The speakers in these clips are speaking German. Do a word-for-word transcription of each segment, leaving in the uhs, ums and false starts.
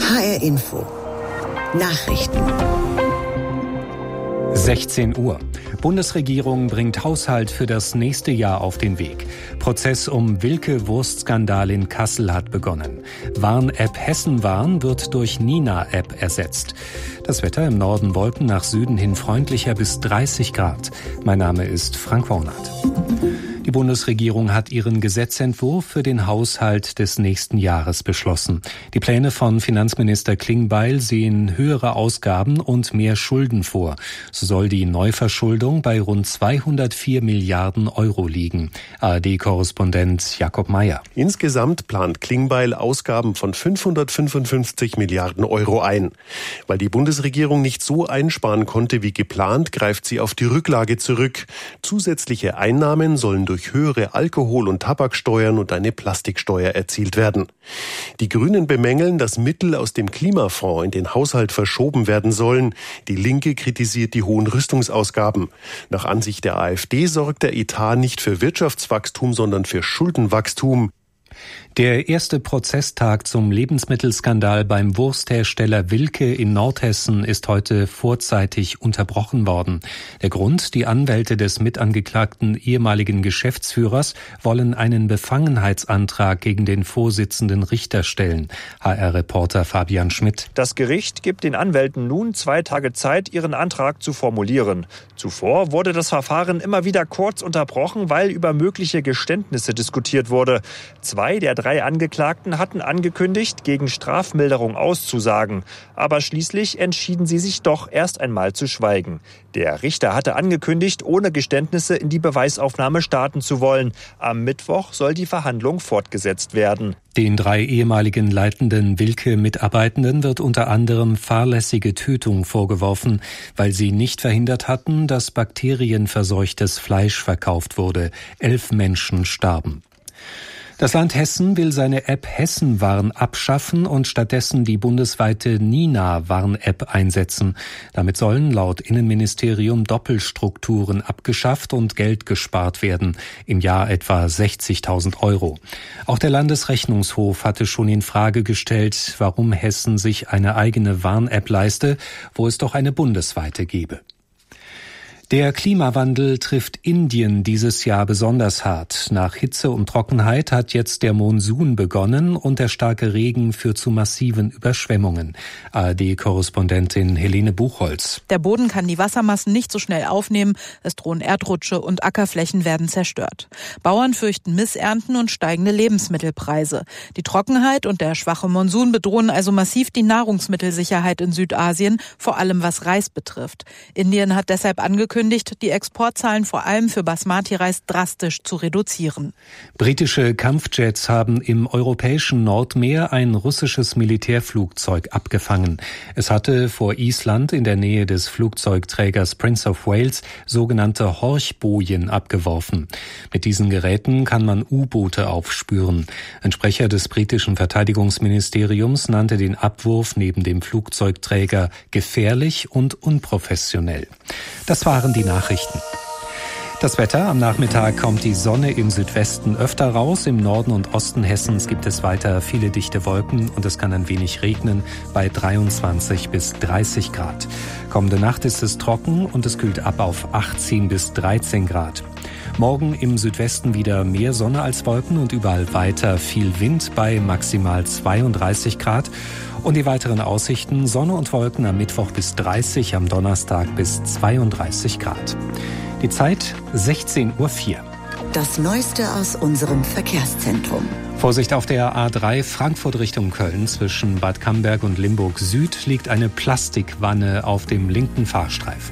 H R Info. Nachrichten. sechzehn Uhr. Bundesregierung bringt Haushalt für das nächste Jahr auf den Weg. Prozess um Wilke-Wurst-Skandal in Kassel hat begonnen. Warn-App Hessenwarn wird durch Nina-App ersetzt. Das Wetter im Norden Wolken, nach Süden hin freundlicher bis dreißig Grad. Mein Name ist Frank Wohnert. Die Bundesregierung hat ihren Gesetzentwurf für den Haushalt des nächsten Jahres beschlossen. Die Pläne von Finanzminister Klingbeil sehen höhere Ausgaben und mehr Schulden vor. So soll die Neuverschuldung bei rund zweihundertvier Milliarden Euro liegen. A R D-Korrespondent Jakob Mayer. Insgesamt plant Klingbeil Ausgaben von fünfhundertfünfundfünfzig Milliarden Euro ein. Weil die Bundesregierung nicht so einsparen konnte wie geplant, greift sie auf die Rücklage zurück. Zusätzliche Einnahmen sollen durch höhere Alkohol- und Tabaksteuern und eine Plastiksteuer erzielt werden. Die Grünen bemängeln, dass Mittel aus dem Klimafonds in den Haushalt verschoben werden sollen. Die Linke kritisiert die hohen Rüstungsausgaben. Nach Ansicht der AfD sorgt der Etat nicht für Wirtschaftswachstum, sondern für Schuldenwachstum. Der erste Prozesstag zum Lebensmittelskandal beim Wursthersteller Wilke in Nordhessen ist heute vorzeitig unterbrochen worden. Der Grund: Die Anwälte des mitangeklagten ehemaligen Geschäftsführers wollen einen Befangenheitsantrag gegen den Vorsitzenden Richter stellen. H R-Reporter Fabian Schmidt. Das Gericht gibt den Anwälten nun zwei Tage Zeit, ihren Antrag zu formulieren. Zuvor wurde das Verfahren immer wieder kurz unterbrochen, weil über mögliche Geständnisse diskutiert wurde. Zwei der drei Angeklagten hatten angekündigt, gegen Strafmilderung auszusagen. Aber schließlich entschieden sie sich doch erst einmal zu schweigen. Der Richter hatte angekündigt, ohne Geständnisse in die Beweisaufnahme starten zu wollen. Am Mittwoch soll die Verhandlung fortgesetzt werden. Den drei ehemaligen leitenden Wilke-Mitarbeitenden wird unter anderem fahrlässige Tötung vorgeworfen, weil sie nicht verhindert hatten, dass bakterienverseuchtes Fleisch verkauft wurde. Elf Menschen starben. Das Land Hessen will seine App Hessenwarn abschaffen und stattdessen die bundesweite Nina-Warn-App einsetzen. Damit sollen laut Innenministerium Doppelstrukturen abgeschafft und Geld gespart werden, im Jahr etwa sechzigtausend Euro. Auch der Landesrechnungshof hatte schon in Frage gestellt, warum Hessen sich eine eigene Warn-App leiste, wo es doch eine bundesweite gebe. Der Klimawandel trifft Indien dieses Jahr besonders hart. Nach Hitze und Trockenheit hat jetzt der Monsun begonnen und der starke Regen führt zu massiven Überschwemmungen. A R D-Korrespondentin Helene Buchholz. Der Boden kann die Wassermassen nicht so schnell aufnehmen. Es drohen Erdrutsche und Ackerflächen werden zerstört. Bauern fürchten Missernten und steigende Lebensmittelpreise. Die Trockenheit und der schwache Monsun bedrohen also massiv die Nahrungsmittelsicherheit in Südasien, vor allem was Reis betrifft. Indien hat deshalb angekündigt, die Exportzahlen vor allem für Basmati-Reis drastisch zu reduzieren. Britische Kampfjets haben im europäischen Nordmeer ein russisches Militärflugzeug abgefangen. Es hatte vor Island in der Nähe des Flugzeugträgers Prince of Wales sogenannte Horchbojen abgeworfen. Mit diesen Geräten kann man U-Boote aufspüren. Ein Sprecher des britischen Verteidigungsministeriums nannte den Abwurf neben dem Flugzeugträger gefährlich und unprofessionell. Das waren die Nachrichten. Das Wetter: Am Nachmittag kommt die Sonne im Südwesten öfter raus. Im Norden und Osten Hessens gibt es weiter viele dichte Wolken und es kann ein wenig regnen bei dreiundzwanzig bis dreißig Grad. Kommende Nacht ist es trocken und es kühlt ab auf achtzehn bis dreizehn Grad. Morgen im Südwesten wieder mehr Sonne als Wolken und überall weiter viel Wind bei maximal zweiunddreißig Grad. Und die weiteren Aussichten: Sonne und Wolken am Mittwoch bis dreißig, am Donnerstag bis zweiunddreißig Grad. Die Zeit sechzehn Uhr vier. Das Neueste aus unserem Verkehrszentrum. Vorsicht auf der A drei Frankfurt Richtung Köln. Zwischen Bad Camberg und Limburg Süd liegt eine Plastikwanne auf dem linken Fahrstreifen.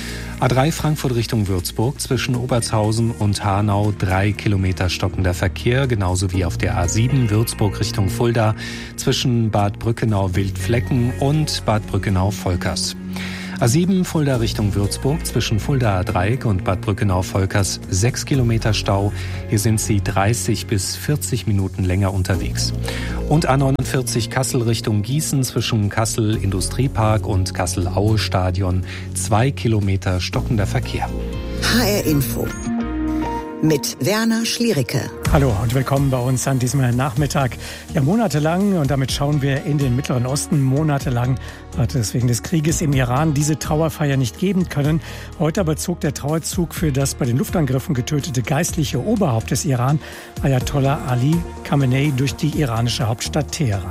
A drei Frankfurt Richtung Würzburg, zwischen Obertshausen und Hanau drei Kilometer stockender Verkehr, genauso wie auf der A sieben Würzburg Richtung Fulda, zwischen Bad Brückenau-Wildflecken und Bad Brückenau-Volkers. A sieben Fulda Richtung Würzburg, zwischen Fuldaer Dreieck und Bad Brückenau-Volkers sechs Kilometer Stau. Hier sind Sie dreißig bis vierzig Minuten länger unterwegs. Und A neunundvierzig Kassel Richtung Gießen, zwischen Kassel Industriepark und Kassel-Aue Stadion zwei Kilometer stockender Verkehr. H R Info. mit Werner Schliericke. Hallo und willkommen bei uns an diesem Nachmittag. Ja, monatelang, und damit schauen wir in den Mittleren Osten, monatelang hat es wegen des Krieges im Iran diese Trauerfeier nicht geben können. Heute aber zog der Trauerzug für das bei den Luftangriffen getötete geistliche Oberhaupt des Iran, Ayatollah Ali Khamenei, durch die iranische Hauptstadt Teheran.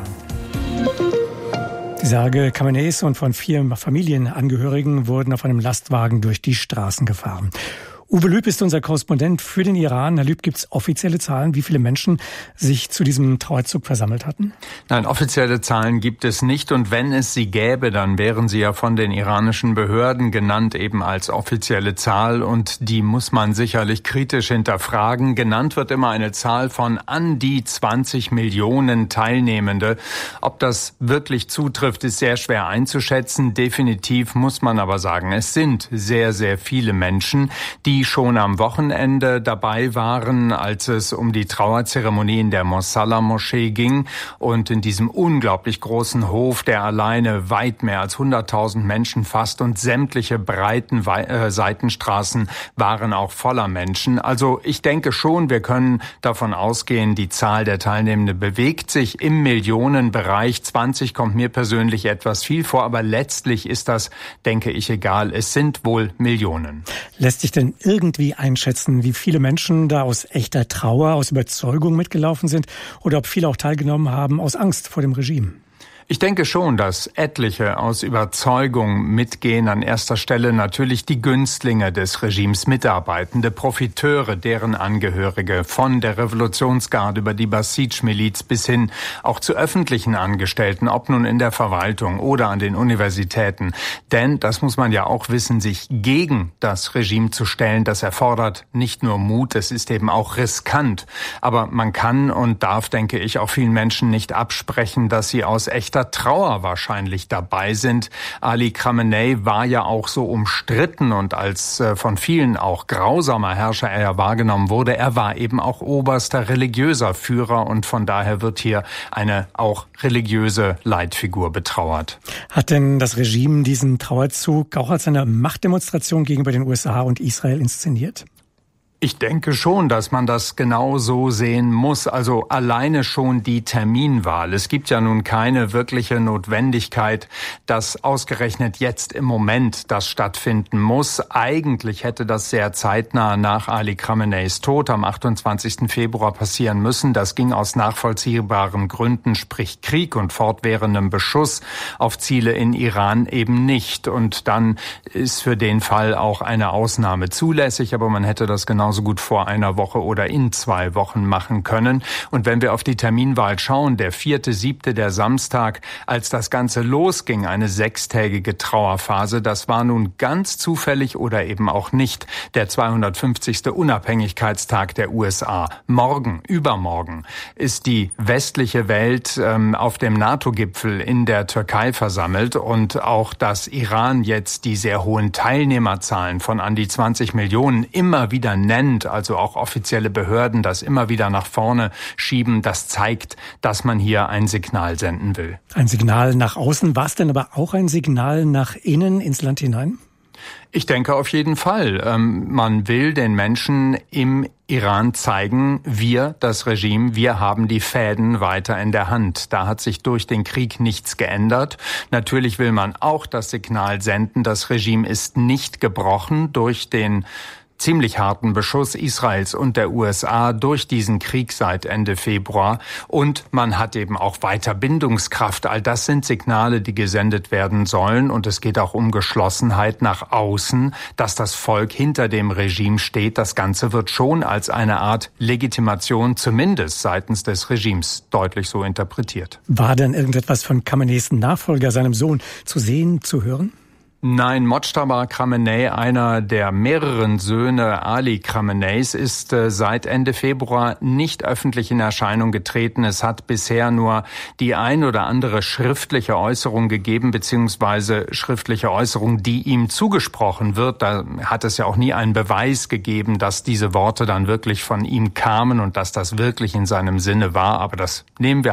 Die Särge Khameneis und von vier Familienangehörigen wurden auf einem Lastwagen durch die Straßen gefahren. Uwe Lüb ist unser Korrespondent für den Iran. Herr Lüb, gibt es offizielle Zahlen, wie viele Menschen sich zu diesem Trauerzug versammelt hatten? Nein, offizielle Zahlen gibt es nicht. Und wenn es sie gäbe, dann wären sie ja von den iranischen Behörden genannt, eben als offizielle Zahl. Und die muss man sicherlich kritisch hinterfragen. Genannt wird immer eine Zahl von an die zwanzig Millionen Teilnehmende. Ob das wirklich zutrifft, ist sehr schwer einzuschätzen. Definitiv muss man aber sagen, es sind sehr, sehr viele Menschen, die die schon am Wochenende dabei waren, als es um die Trauerzeremonie in der Mosalla-Moschee ging und in diesem unglaublich großen Hof, der alleine weit mehr als hunderttausend Menschen fasst, und sämtliche breiten äh, Seitenstraßen waren auch voller Menschen. Also ich denke schon, wir können davon ausgehen, die Zahl der Teilnehmenden bewegt sich im Millionenbereich. zwanzig kommt mir persönlich etwas viel vor, aber letztlich ist das, denke ich, egal. Es sind wohl Millionen. Lässt sich denn irgendwie einschätzen, wie viele Menschen da aus echter Trauer, aus Überzeugung mitgelaufen sind oder ob viele auch teilgenommen haben aus Angst vor dem Regime? Ich denke schon, dass etliche aus Überzeugung mitgehen. An erster Stelle natürlich die Günstlinge des Regimes, Mitarbeitende, Profiteure, deren Angehörige, von der Revolutionsgarde über die Basij-Miliz bis hin auch zu öffentlichen Angestellten, ob nun in der Verwaltung oder an den Universitäten. Denn, das muss man ja auch wissen, sich gegen das Regime zu stellen, das erfordert nicht nur Mut, es ist eben auch riskant. Aber man kann und darf, denke ich, auch vielen Menschen nicht absprechen, dass sie aus echter Trauer wahrscheinlich dabei sind. Ali Khamenei war ja auch so umstritten und als äh, von vielen auch grausamer Herrscher er wahrgenommen wurde, er war eben auch oberster religiöser Führer und von daher wird hier eine auch religiöse Leitfigur betrauert. Hat denn das Regime diesen Trauerzug auch als eine Machtdemonstration gegenüber den U S A und Israel inszeniert? Ich denke schon, dass man das genau so sehen muss. Also alleine schon die Terminwahl. Es gibt ja nun keine wirkliche Notwendigkeit, dass ausgerechnet jetzt im Moment das stattfinden muss. Eigentlich hätte das sehr zeitnah nach Ali Khameneis Tod am achtundzwanzigsten Februar passieren müssen. Das ging aus nachvollziehbaren Gründen, sprich Krieg und fortwährendem Beschuss auf Ziele in Iran eben nicht. Und dann ist für den Fall auch eine Ausnahme zulässig, aber man hätte das genauso gut vor einer Woche oder in zwei Wochen machen können. Und wenn wir auf die Terminwahl schauen, der vierte, siebte, der Samstag, als das Ganze losging, eine sechstägige Trauerphase, das war nun ganz zufällig oder eben auch nicht der zweihundertfünfzigste Unabhängigkeitstag der U S A. Morgen, übermorgen, ist die westliche Welt ähm, auf dem NATO-Gipfel in der Türkei versammelt und auch, dass Iran jetzt die sehr hohen Teilnehmerzahlen von an die zwanzig Millionen immer wieder nennt, also auch offizielle Behörden das immer wieder nach vorne schieben, das zeigt, dass man hier ein Signal senden will. Ein Signal nach außen, war es denn aber auch ein Signal nach innen ins Land hinein? Ich denke auf jeden Fall. Ähm, man will den Menschen im Iran zeigen, wir, das Regime, wir haben die Fäden weiter in der Hand. Da hat sich durch den Krieg nichts geändert. Natürlich will man auch das Signal senden, das Regime ist nicht gebrochen durch den ziemlich harten Beschuss Israels und der U S A durch diesen Krieg seit Ende Februar. Und man hat eben auch weiter Bindungskraft. All das sind Signale, die gesendet werden sollen. Und es geht auch um Geschlossenheit nach außen, dass das Volk hinter dem Regime steht. Das Ganze wird schon als eine Art Legitimation, zumindest seitens des Regimes, deutlich so interpretiert. War denn irgendetwas von Khameneis Nachfolger, seinem Sohn, zu sehen, zu hören? Nein, Mojtaba Khamenei, einer der mehreren Söhne Ali Khameneis, ist äh, seit Ende Februar nicht öffentlich in Erscheinung getreten. Es hat bisher nur die ein oder andere schriftliche Äußerung gegeben, beziehungsweise schriftliche Äußerung, die ihm zugesprochen wird. Da hat es ja auch nie einen Beweis gegeben, dass diese Worte dann wirklich von ihm kamen und dass das wirklich in seinem Sinne war. Aber das nehmen wir halt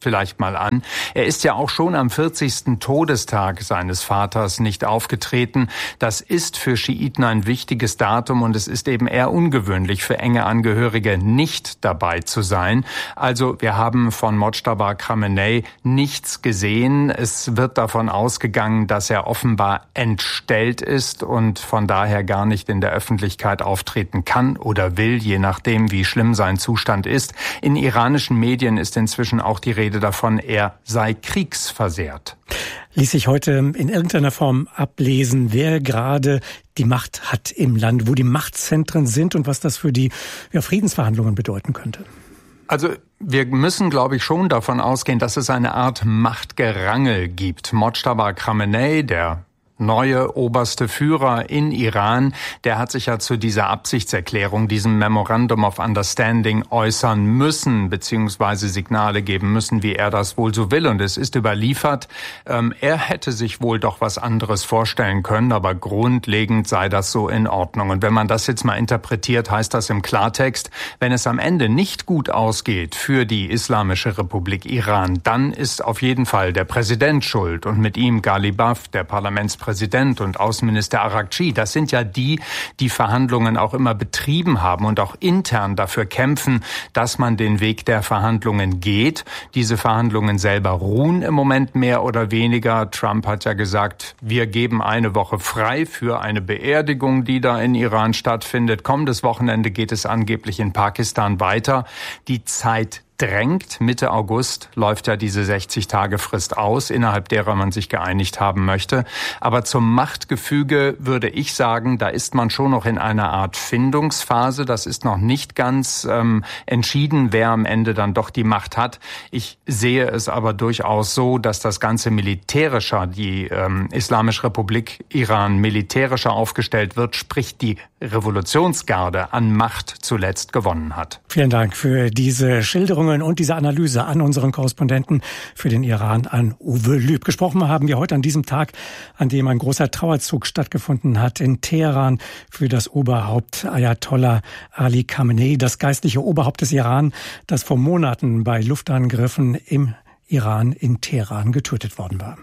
vielleicht mal an. Er ist ja auch schon am vierzigsten Todestag seines Vaters nicht aufgetreten. Das ist für Schiiten ein wichtiges Datum und es ist eben eher ungewöhnlich für enge Angehörige nicht dabei zu sein. Also wir haben von Mojtaba Khamenei nichts gesehen. Es wird davon ausgegangen, dass er offenbar entstellt ist und von daher gar nicht in der Öffentlichkeit auftreten kann oder will, je nachdem, wie schlimm sein Zustand ist. In iranischen Medien ist inzwischen auch die Rede davon, er sei kriegsversehrt. Ließ sich heute in irgendeiner Form ablesen, wer gerade die Macht hat im Land, wo die Machtzentren sind und was das für die ja, Friedensverhandlungen bedeuten könnte? Also wir müssen, glaube ich, schon davon ausgehen, dass es eine Art Machtgerangel gibt. Mojtaba Khamenei, der neue oberste Führer in Iran, der hat sich ja zu dieser Absichtserklärung, diesem Memorandum of Understanding äußern müssen, beziehungsweise Signale geben müssen, wie er das wohl so will. Und es ist überliefert, ähm, er hätte sich wohl doch was anderes vorstellen können, aber grundlegend sei das so in Ordnung. Und wenn man das jetzt mal interpretiert, heißt das im Klartext, wenn es am Ende nicht gut ausgeht für die Islamische Republik Iran, dann ist auf jeden Fall der Präsident schuld und mit ihm Ghalibaf, der Parlamentspräsident, Präsident und Außenminister Araghchi, das sind ja die, die Verhandlungen auch immer betrieben haben und auch intern dafür kämpfen, dass man den Weg der Verhandlungen geht. Diese Verhandlungen selber ruhen im Moment mehr oder weniger. Trump hat ja gesagt, wir geben eine Woche frei für eine Beerdigung, die da in Iran stattfindet. Kommendes Wochenende geht es angeblich in Pakistan weiter. Die Zeit drängt. Mitte August läuft ja diese sechzig-Tage-Frist aus, innerhalb derer man sich geeinigt haben möchte. Aber zum Machtgefüge würde ich sagen, da ist man schon noch in einer Art Findungsphase. Das ist noch nicht ganz ähm, entschieden, wer am Ende dann doch die Macht hat. Ich sehe es aber durchaus so, dass das Ganze militärischer, die ähm, Islamische Republik Iran militärischer aufgestellt wird, sprich die Revolutionsgarde an Macht zuletzt gewonnen hat. Vielen Dank für diese Schilderungen und diese Analyse an unseren Korrespondenten für den Iran, an Uwe Lüb. Gesprochen haben wir heute an diesem Tag, an dem ein großer Trauerzug stattgefunden hat in Teheran für das Oberhaupt Ayatollah Ali Khamenei, das geistliche Oberhaupt des Iran, das vor Monaten bei Luftangriffen im Iran in Teheran getötet worden war.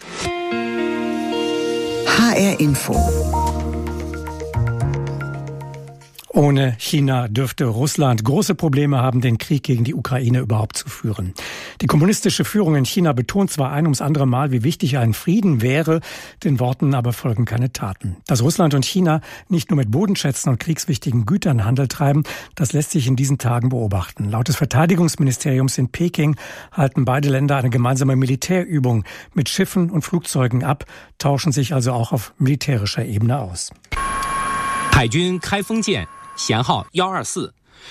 H R Info. Ohne China dürfte Russland große Probleme haben, den Krieg gegen die Ukraine überhaupt zu führen. Die kommunistische Führung in China betont zwar ein ums andere Mal, wie wichtig ein Frieden wäre, den Worten aber folgen keine Taten. Dass Russland und China nicht nur mit Bodenschätzen und kriegswichtigen Gütern Handel treiben, das lässt sich in diesen Tagen beobachten. Laut des Verteidigungsministeriums in Peking halten beide Länder eine gemeinsame Militärübung mit Schiffen und Flugzeugen ab, tauschen sich also auch auf militärischer Ebene aus. 海军开封舰舷号一二四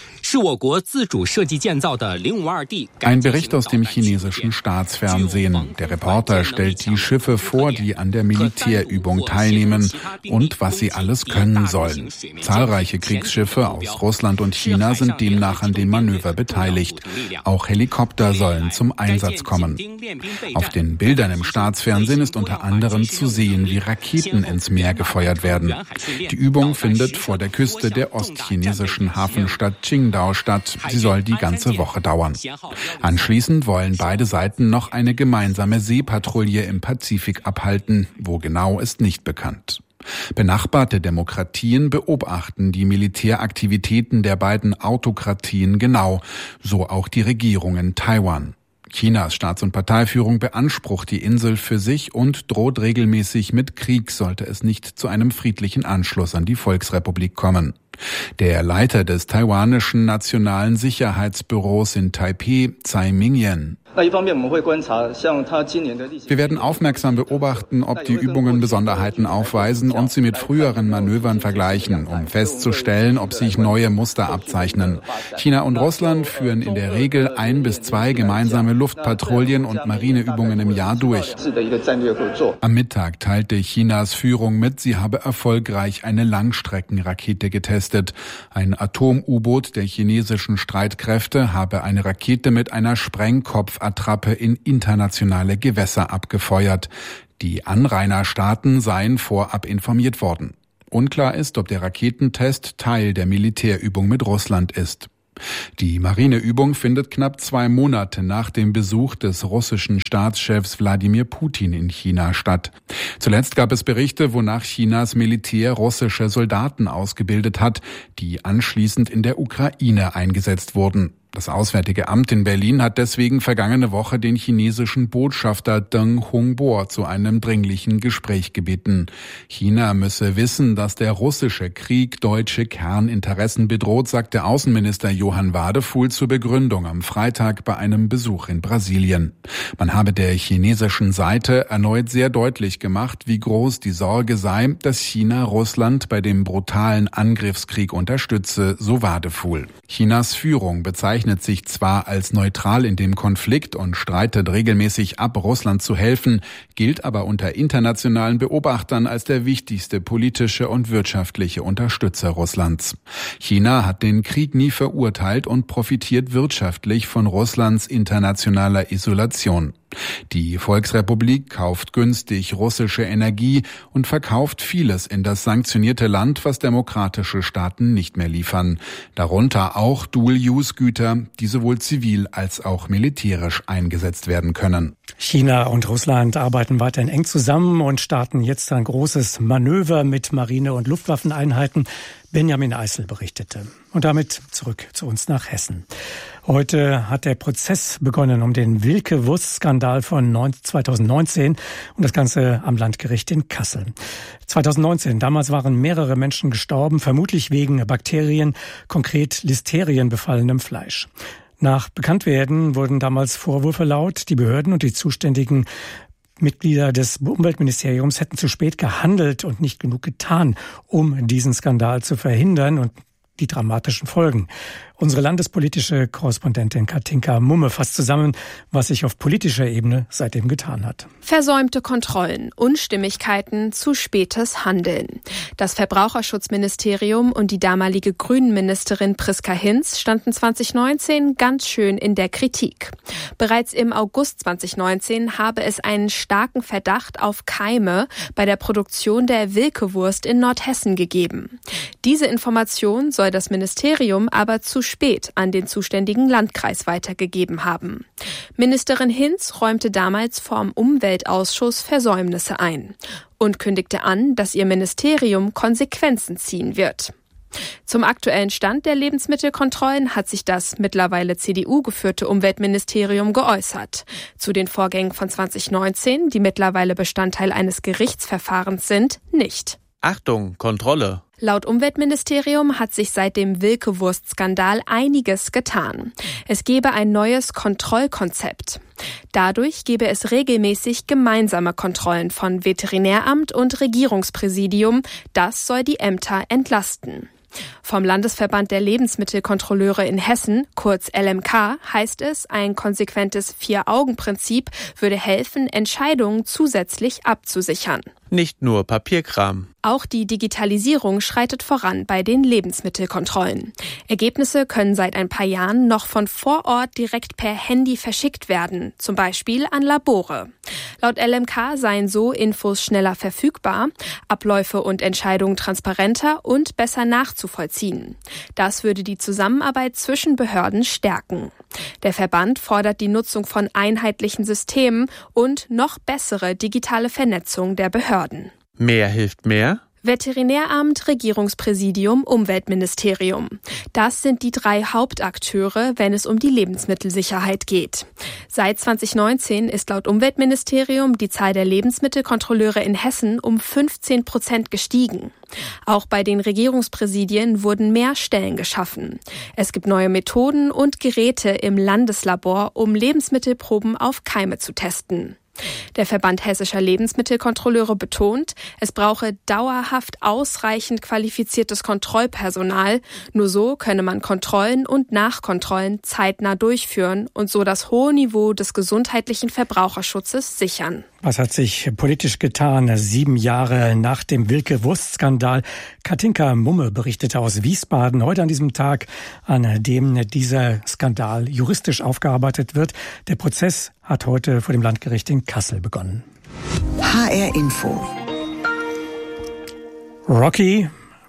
Ein Bericht aus dem chinesischen Staatsfernsehen. Der Reporter stellt die Schiffe vor, die an der Militärübung teilnehmen und was sie alles können sollen. Zahlreiche Kriegsschiffe aus Russland und China sind demnach an dem Manöver beteiligt. Auch Helikopter sollen zum Einsatz kommen. Auf den Bildern im Staatsfernsehen ist unter anderem zu sehen, wie Raketen ins Meer gefeuert werden. Die Übung findet vor der Küste der ostchinesischen Hafenstadt Qingdao statt. Sie soll die ganze Woche dauern. Anschließend wollen beide Seiten noch eine gemeinsame Seepatrouille im Pazifik abhalten. Wo genau, ist nicht bekannt. Benachbarte Demokratien beobachten die Militäraktivitäten der beiden Autokratien genau, so auch die Regierung in Taiwan. Chinas Staats- und Parteiführung beansprucht die Insel für sich und droht regelmäßig mit Krieg, sollte es nicht zu einem friedlichen Anschluss an die Volksrepublik kommen. Der Leiter des taiwanischen Nationalen Sicherheitsbüros in Taipeh, Tsai Ming-yen: Wir werden aufmerksam beobachten, ob die Übungen Besonderheiten aufweisen und sie mit früheren Manövern vergleichen, um festzustellen, ob sich neue Muster abzeichnen. China und Russland führen in der Regel ein bis zwei gemeinsame Luftpatrouillen und Marineübungen im Jahr durch. Am Mittag teilte Chinas Führung mit, sie habe erfolgreich eine Langstreckenrakete getestet. Ein Atom-U-Boot der chinesischen Streitkräfte habe eine Rakete mit einer Sprengkopfattrappe in internationale Gewässer abgefeuert. Die Anrainerstaaten seien vorab informiert worden. Unklar ist, ob der Raketentest Teil der Militärübung mit Russland ist. Die Marineübung findet knapp zwei Monate nach dem Besuch des russischen Staatschefs Wladimir Putin in China statt. Zuletzt gab es Berichte, wonach Chinas Militär russische Soldaten ausgebildet hat, die anschließend in der Ukraine eingesetzt wurden. Das Auswärtige Amt in Berlin hat deswegen vergangene Woche den chinesischen Botschafter Deng Hongbo zu einem dringlichen Gespräch gebeten. China müsse wissen, dass der russische Krieg deutsche Kerninteressen bedroht, sagte Außenminister Johann Wadefuhl zur Begründung am Freitag bei einem Besuch in Brasilien. Man habe der chinesischen Seite erneut sehr deutlich gemacht, wie groß die Sorge sei, dass China Russland bei dem brutalen Angriffskrieg unterstütze, so Wadefuhl. Chinas Führung bezeichnet sich zwar als neutral in dem Konflikt und streitet regelmäßig ab, Russland zu helfen, gilt aber unter internationalen Beobachtern als der wichtigste politische und wirtschaftliche Unterstützer Russlands. China hat den Krieg nie verurteilt und profitiert wirtschaftlich von Russlands internationaler Isolation. Die Volksrepublik kauft günstig russische Energie und verkauft vieles in das sanktionierte Land, was demokratische Staaten nicht mehr liefern. Darunter auch Dual-Use-Güter, die sowohl zivil als auch militärisch eingesetzt werden können. China und Russland arbeiten weiterhin eng zusammen und starten jetzt ein großes Manöver mit Marine- und Luftwaffeneinheiten. Benjamin Eisel berichtete. Und damit zurück zu uns nach Hessen. Heute hat der Prozess begonnen um den Wilke-Wurst-Skandal von zweitausendneunzehn und das Ganze am Landgericht in Kassel. zweitausendneunzehn, damals waren mehrere Menschen gestorben, vermutlich wegen Bakterien, konkret Listerien befallenem Fleisch. Nach Bekanntwerden wurden damals Vorwürfe laut, die Behörden und die zuständigen Mitglieder des Umweltministeriums hätten zu spät gehandelt und nicht genug getan, um diesen Skandal zu verhindern und die dramatischen Folgen. Unsere landespolitische Korrespondentin Katinka Mumme fasst zusammen, was sich auf politischer Ebene seitdem getan hat. Versäumte Kontrollen, Unstimmigkeiten, zu spätes Handeln. Das Verbraucherschutzministerium und die damalige Grünen-Ministerin Priska Hinz standen zweitausendneunzehn ganz schön in der Kritik. Bereits im August zweitausendneunzehn habe es einen starken Verdacht auf Keime bei der Produktion der Wilke-Wurst in Nordhessen gegeben. Diese Information soll das Ministerium aber zu spät an den zuständigen Landkreis weitergegeben haben. Ministerin Hinz räumte damals vorm Umweltausschuss Versäumnisse ein und kündigte an, dass ihr Ministerium Konsequenzen ziehen wird. Zum aktuellen Stand der Lebensmittelkontrollen hat sich das mittlerweile C D U geführte Umweltministerium geäußert. Zu den Vorgängen von zweitausendneunzehn, die mittlerweile Bestandteil eines Gerichtsverfahrens sind, nicht. Achtung, Kontrolle! Laut Umweltministerium hat sich seit dem Wilke-Wurst-Skandal einiges getan. Es gebe ein neues Kontrollkonzept. Dadurch gebe es regelmäßig gemeinsame Kontrollen von Veterinäramt und Regierungspräsidium. Das soll die Ämter entlasten. Vom Landesverband der Lebensmittelkontrolleure in Hessen, kurz L M K, heißt es, ein konsequentes Vier-Augen-Prinzip würde helfen, Entscheidungen zusätzlich abzusichern. Nicht nur Papierkram. Auch die Digitalisierung schreitet voran bei den Lebensmittelkontrollen. Ergebnisse können seit ein paar Jahren noch von vor Ort direkt per Handy verschickt werden, zum Beispiel an Labore. Laut L M K seien so Infos schneller verfügbar, Abläufe und Entscheidungen transparenter und besser nachzuvollziehen. Das würde die Zusammenarbeit zwischen Behörden stärken. Der Verband fordert die Nutzung von einheitlichen Systemen und noch bessere digitale Vernetzung der Behörden. Mehr hilft mehr? Veterinäramt, Regierungspräsidium, Umweltministerium. Das sind die drei Hauptakteure, wenn es um die Lebensmittelsicherheit geht. Seit zweitausendneunzehn ist laut Umweltministerium die Zahl der Lebensmittelkontrolleure in Hessen um fünfzehn Prozent gestiegen. Auch bei den Regierungspräsidien wurden mehr Stellen geschaffen. Es gibt neue Methoden und Geräte im Landeslabor, um Lebensmittelproben auf Keime zu testen. Der Verband hessischer Lebensmittelkontrolleure betont, es brauche dauerhaft ausreichend qualifiziertes Kontrollpersonal. Nur so könne man Kontrollen und Nachkontrollen zeitnah durchführen und so das hohe Niveau des gesundheitlichen Verbraucherschutzes sichern. Was hat sich politisch getan, sieben Jahre nach dem Wilke-Wurst-Skandal? Katinka Mumme berichtete aus Wiesbaden heute an diesem Tag, an dem dieser Skandal juristisch aufgearbeitet wird. Der Prozess hat heute vor dem Landgericht in Kassel begonnen. H R Info. Rocky.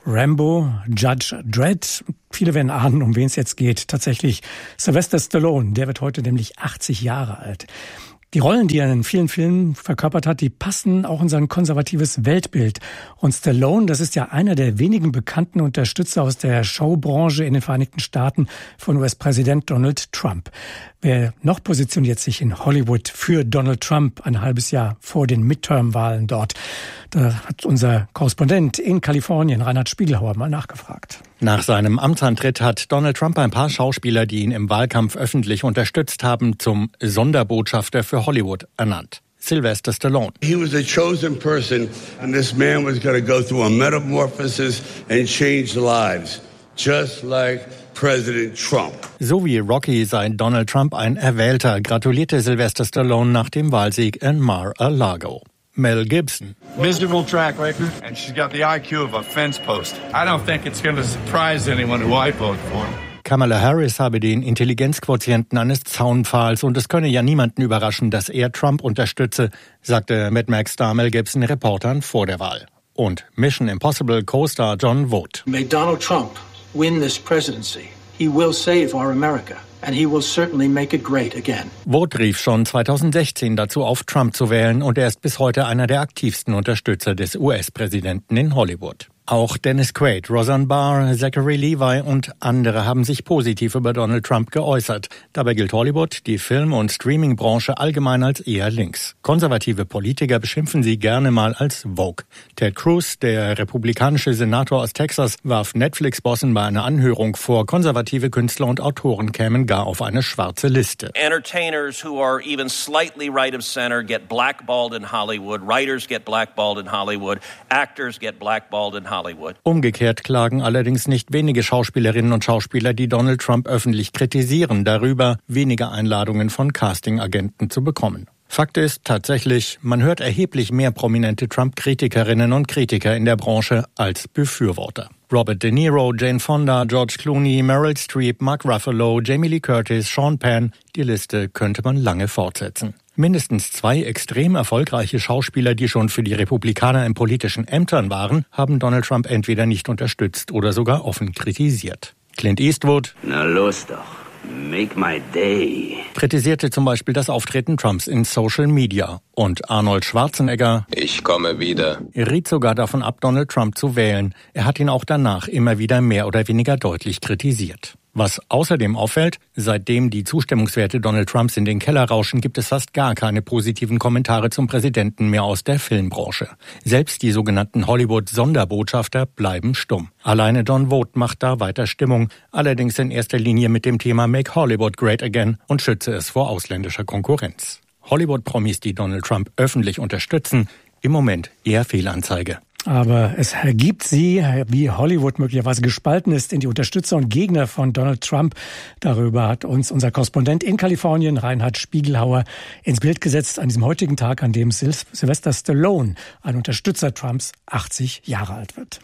Rambo, Judge Dredd. Viele werden ahnen, um wen es jetzt geht. Tatsächlich Sylvester Stallone, der wird heute nämlich achtzig Jahre alt. Die Rollen, die er in vielen Filmen verkörpert hat, die passen auch in sein konservatives Weltbild. Und Stallone, das ist ja einer der wenigen bekannten Unterstützer aus der Showbranche in den Vereinigten Staaten von U S-Präsident Donald Trump. Wer noch positioniert sich in Hollywood für Donald Trump ein halbes Jahr vor den Midterm-Wahlen dort? Da hat unser Korrespondent in Kalifornien, Reinhard Spiegelhauer, mal nachgefragt. Nach seinem Amtsantritt hat Donald Trump ein paar Schauspieler, die ihn im Wahlkampf öffentlich unterstützt haben, zum Sonderbotschafter für Hollywood ernannt. Sylvester Stallone. He was a chosen person, and this man was going to go through a metamorphosis and change lives, just like President Trump. So wie Rocky sei Donald Trump ein Erwählter, gratulierte Sylvester Stallone nach dem Wahlsieg in Mar-a-Lago. Mel Gibson. Miserable track record, and she's got the I Q of a fence post. I don't think it's going to surprise anyone who I vote for. Kamala Harris habe den Intelligenzquotienten eines Zaunpfahls und es könne ja niemanden überraschen, dass er Trump unterstütze, sagte Mad Max-Star Mel Gibson Reportern vor der Wahl. Und Mission Impossible Co-Star John Vogt. May Donald Trump win this presidency. He will save our America. And he will certainly make it great again. Vogt rief schon zweitausendsechzehn dazu auf, Trump zu wählen, und er ist bis heute einer der aktivsten Unterstützer des U S-Präsidenten in Hollywood. Auch Dennis Quaid, Roseanne Barr, Zachary Levi und andere haben sich positiv über Donald Trump geäußert. Dabei gilt Hollywood, die Film- und Streaming-Branche allgemein als eher links. Konservative Politiker beschimpfen sie gerne mal als Woke. Ted Cruz, der republikanische Senator aus Texas, warf Netflix-Bossen bei einer Anhörung vor, konservative Künstler und Autoren kämen gar auf eine schwarze Liste. Entertainers who are even slightly right of center get blackballed in Hollywood. Writers get blackballed in Hollywood. Actors get blackballed in Hollywood. Umgekehrt klagen allerdings nicht wenige Schauspielerinnen und Schauspieler, die Donald Trump öffentlich kritisieren, darüber, weniger Einladungen von Casting-Agenten zu bekommen. Fakt ist tatsächlich, man hört erheblich mehr prominente Trump-Kritikerinnen und Kritiker in der Branche als Befürworter. Robert De Niro, Jane Fonda, George Clooney, Meryl Streep, Mark Ruffalo, Jamie Lee Curtis, Sean Penn, die Liste könnte man lange fortsetzen. Mindestens zwei extrem erfolgreiche Schauspieler, die schon für die Republikaner in politischen Ämtern waren, haben Donald Trump entweder nicht unterstützt oder sogar offen kritisiert. Clint Eastwood, na los doch, make my day, kritisierte zum Beispiel das Auftreten Trumps in Social Media. Und Arnold Schwarzenegger, ich komme wieder, riet sogar davon ab, Donald Trump zu wählen. Er hat ihn auch danach immer wieder mehr oder weniger deutlich kritisiert. Was außerdem auffällt, seitdem die Zustimmungswerte Donald Trumps in den Keller rauschen, gibt es fast gar keine positiven Kommentare zum Präsidenten mehr aus der Filmbranche. Selbst die sogenannten Hollywood-Sonderbotschafter bleiben stumm. Alleine John Vogt macht da weiter Stimmung, allerdings in erster Linie mit dem Thema Make Hollywood Great Again und schütze es vor ausländischer Konkurrenz. Hollywood-Promis, die Donald Trump öffentlich unterstützen, im Moment eher Fehlanzeige. Aber es ergibt sie, wie Hollywood möglicherweise gespalten ist, in die Unterstützer und Gegner von Donald Trump. Darüber hat uns unser Korrespondent in Kalifornien, Reinhard Spiegelhauer, ins Bild gesetzt an diesem heutigen Tag, an dem Sil- Sylvester Stallone, ein Unterstützer Trumps, achtzig Jahre alt wird.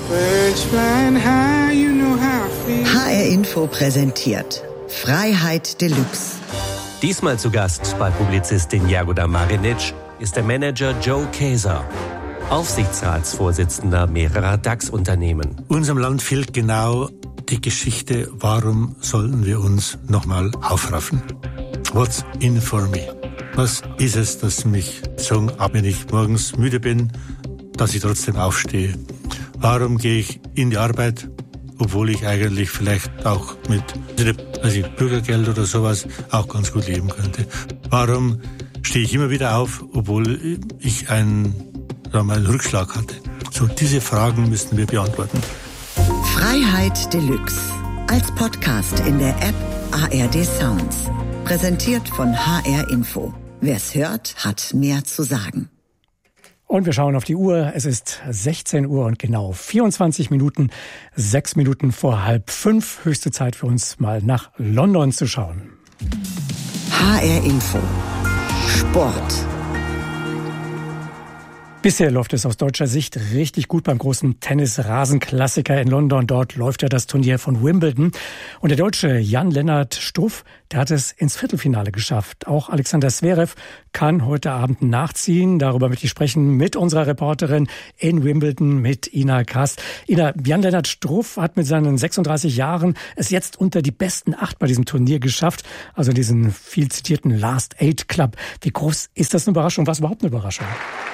H R Info präsentiert Freiheit Deluxe. Diesmal zu Gast bei Publizistin Jagoda Marinic ist der Manager Joe Kaeser, Aufsichtsratsvorsitzender mehrerer DAX-Unternehmen. Unserem Land fehlt genau die Geschichte, warum sollten wir uns nochmal aufraffen? What's in for me? Was ist es, das mich so ab, wenn ich morgens müde bin, dass ich trotzdem aufstehe? Warum gehe ich in die Arbeit, obwohl ich eigentlich vielleicht auch mit also Bürgergeld oder sowas auch ganz gut leben könnte? Warum stehe ich immer wieder auf, obwohl ich einen mal einen Rückschlag hatte. So, diese Fragen müssten wir beantworten. Freiheit Deluxe. Als Podcast in der App A R D Sounds. Präsentiert von H R Info. Wer's hört, hat mehr zu sagen. Und wir schauen auf die Uhr. Es ist sechzehn Uhr und genau vierundzwanzig Minuten, sechs Minuten vor halb fünf. Höchste Zeit für uns, mal nach London zu schauen. H R Info. Sport. Bisher läuft es aus deutscher Sicht richtig gut beim großen Tennis-Rasenklassiker in London. Dort läuft ja das Turnier von Wimbledon. Und der Deutsche Jan-Lennart Struff, der hat es ins Viertelfinale geschafft. Auch Alexander Zverev kann heute Abend nachziehen. Darüber möchte ich sprechen mit unserer Reporterin in Wimbledon, mit Ina Kast. Ina, Jan-Lennart Struff hat mit seinen sechsunddreißig Jahren es jetzt unter die besten acht bei diesem Turnier geschafft. Also diesen viel zitierten Last Eight Club. Wie groß ist das eine Überraschung? Was überhaupt eine Überraschung?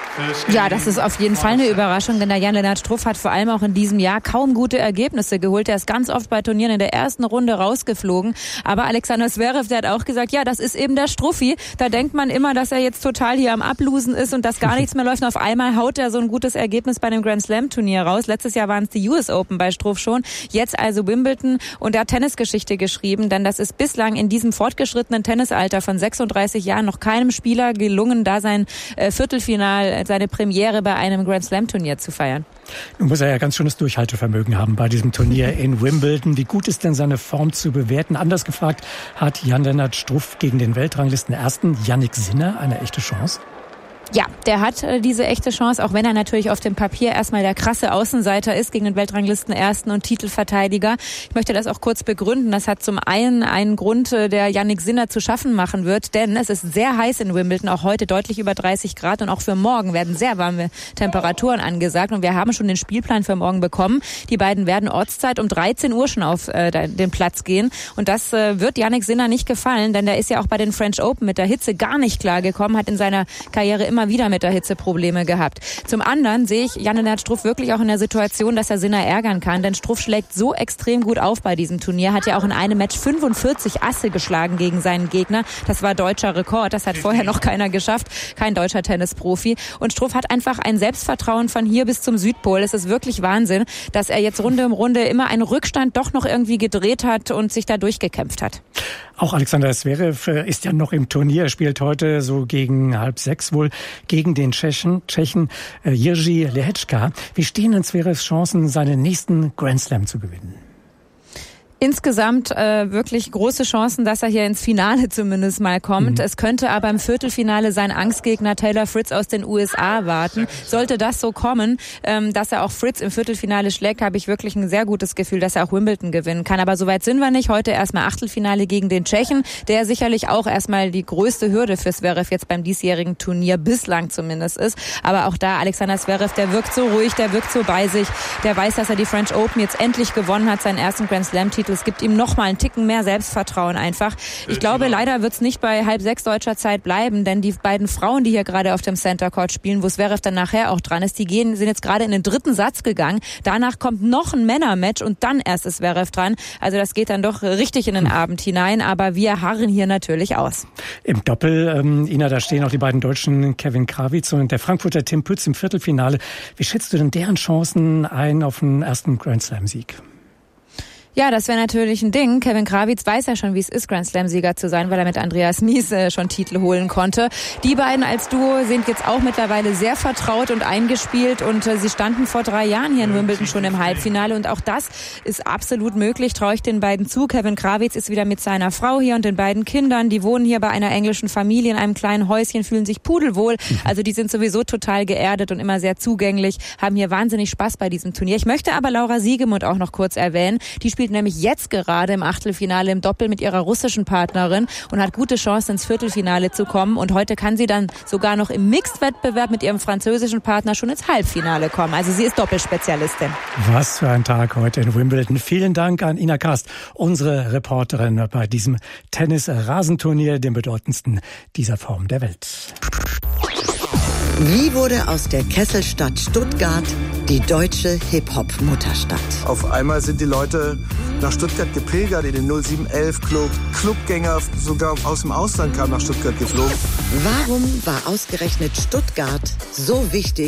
Ja, das ist auf jeden Fall eine Überraschung, denn der Jan-Lennart Struff hat vor allem auch in diesem Jahr kaum gute Ergebnisse geholt. Er ist ganz oft bei Turnieren in der ersten Runde rausgeflogen. Aber Alexander Zverev, der hat auch gesagt, ja, das ist eben der Struffi. Da denkt man immer, dass er jetzt total hier am Ablosen ist und dass gar nichts mehr läuft. Und auf einmal haut er so ein gutes Ergebnis bei einem Grand Slam Turnier raus. Letztes Jahr waren es die U S Open bei Struff schon. Jetzt also Wimbledon. Und er hat Tennisgeschichte geschrieben, denn das ist bislang in diesem fortgeschrittenen Tennisalter von sechsunddreißig Jahren noch keinem Spieler gelungen, da sein äh, Viertelfinal, seine Premiere bei einem Grand Slam Turnier zu feiern. Nun muss er ja ganz schönes Durchhaltevermögen haben bei diesem Turnier in Wimbledon. Wie gut ist denn seine Form zu bewerten? Anders gefragt, hat Jan-Lennart Struff gegen den Weltranglisten-Ersten Jannik Sinner eine echte Chance? Ja, der hat äh, diese echte Chance, auch wenn er natürlich auf dem Papier erstmal der krasse Außenseiter ist gegen den Weltranglisten-Ersten und Titelverteidiger. Ich möchte das auch kurz begründen. Das hat zum einen einen Grund, äh, der Jannik Sinner zu schaffen machen wird, denn es ist sehr heiß in Wimbledon, auch heute deutlich über dreißig Grad und auch für morgen werden sehr warme Temperaturen angesagt und wir haben schon den Spielplan für morgen bekommen. Die beiden werden Ortszeit um dreizehn Uhr schon auf äh, den Platz gehen und das äh, wird Jannik Sinner nicht gefallen, denn der ist ja auch bei den French Open mit der Hitze gar nicht klargekommen, hat in seiner Karriere immer wieder mit der Hitze Probleme gehabt. Zum anderen sehe ich Jan-Lennart Struff wirklich auch in der Situation, dass er Sinner ärgern kann, denn Struff schlägt so extrem gut auf bei diesem Turnier, hat ja auch in einem Match fünfundvierzig Asse geschlagen gegen seinen Gegner. Das war deutscher Rekord, das hat vorher noch keiner geschafft, kein deutscher Tennisprofi. Und Struff hat einfach ein Selbstvertrauen von hier bis zum Südpol. Es ist wirklich Wahnsinn, dass er jetzt Runde um Runde immer einen Rückstand doch noch irgendwie gedreht hat und sich da durchgekämpft hat. Auch Alexander Zverev ist ja noch im Turnier. Er spielt heute so gegen halb sechs wohl gegen den Tschechen, Tschechen äh, Jiří Lehečka. Wie stehen denn Zverevs Chancen, seinen nächsten Grand Slam zu gewinnen? Insgesamt äh, wirklich große Chancen, dass er hier ins Finale zumindest mal kommt. Mhm. Es könnte aber im Viertelfinale sein Angstgegner Taylor Fritz aus den U S A warten. Sollte das so kommen, ähm, dass er auch Fritz im Viertelfinale schlägt, habe ich wirklich ein sehr gutes Gefühl, dass er auch Wimbledon gewinnen kann. Aber soweit sind wir nicht. Heute erstmal Achtelfinale gegen den Tschechen, der sicherlich auch erstmal die größte Hürde für Zverev jetzt beim diesjährigen Turnier bislang zumindest ist. Aber auch da Alexander Zverev, der wirkt so ruhig, der wirkt so bei sich. Der weiß, dass er die French Open jetzt endlich gewonnen hat, seinen ersten Grand Slam Titel. Es gibt ihm noch mal einen Ticken mehr Selbstvertrauen einfach. Ich glaube, leider wird es nicht bei halb sechs deutscher Zeit bleiben, denn die beiden Frauen, die hier gerade auf dem Center Court spielen, wo Zverev dann nachher auch dran ist, die gehen, sind jetzt gerade in den dritten Satz gegangen. Danach kommt noch ein Männermatch und dann erst ist Zverev dran. Also das geht dann doch richtig in den hm. Abend hinein, aber wir harren hier natürlich aus. Im Doppel, ähm, Ina, da stehen auch die beiden Deutschen Kevin Krawitz und der Frankfurter Tim Pütz im Viertelfinale. Wie schätzt du denn deren Chancen ein auf einen ersten Grand Slam Sieg? Ja, das wäre natürlich ein Ding. Kevin Krawitz weiß ja schon, wie es ist, Grand Slam-Sieger zu sein, weil er mit Andreas Mies äh, schon Titel holen konnte. Die beiden als Duo sind jetzt auch mittlerweile sehr vertraut und eingespielt und äh, sie standen vor drei Jahren hier in Wimbledon schon im Halbfinale und auch das ist absolut möglich, traue ich den beiden zu. Kevin Krawitz ist wieder mit seiner Frau hier und den beiden Kindern, die wohnen hier bei einer englischen Familie in einem kleinen Häuschen, fühlen sich pudelwohl. Also die sind sowieso total geerdet und immer sehr zugänglich, haben hier wahnsinnig Spaß bei diesem Turnier. Ich möchte aber Laura Siegemund auch noch kurz erwähnen. Die spielt nämlich jetzt gerade im Achtelfinale im Doppel mit ihrer russischen Partnerin und hat gute Chancen ins Viertelfinale zu kommen. Und heute kann sie dann sogar noch im Mixed-Wettbewerb mit ihrem französischen Partner schon ins Halbfinale kommen. Also sie ist Doppelspezialistin. Was für ein Tag heute in Wimbledon. Vielen Dank an Ina Kast, unsere Reporterin bei diesem Tennis-Rasenturnier, dem bedeutendsten dieser Form der Welt. Wie wurde aus der Kesselstadt Stuttgart die deutsche Hip-Hop-Mutterstadt? Auf einmal sind die Leute nach Stuttgart gepilgert in den null sieben elf Club. Clubgänger sogar aus dem Ausland kamen nach Stuttgart geflogen. Warum war ausgerechnet Stuttgart so wichtig